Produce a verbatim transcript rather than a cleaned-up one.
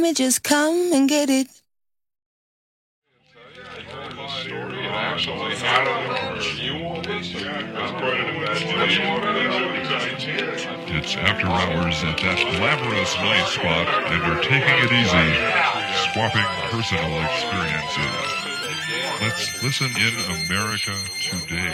me just come and get it. It's after hours at that glamorous night spot, and you're taking it easy, swapping personal experiences. Let's listen in America today.